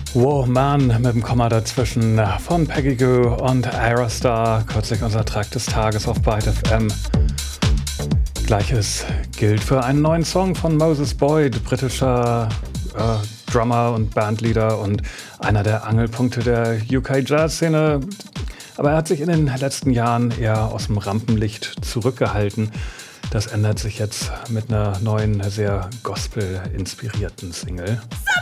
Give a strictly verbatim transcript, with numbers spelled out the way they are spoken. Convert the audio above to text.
Wow, man, mit dem Komma dazwischen von Peggy Gou und Aerostar. Kürzlich unser Track des Tages auf Byte F M. Gleiches gilt für einen neuen Song von Moses Boyd, britischer äh, Drummer und Bandleader und einer der Angelpunkte der U K-Jazz-Szene. Aber er hat sich in den letzten Jahren eher aus dem Rampenlicht zurückgehalten. Das ändert sich jetzt mit einer neuen, sehr Gospel-inspirierten Single.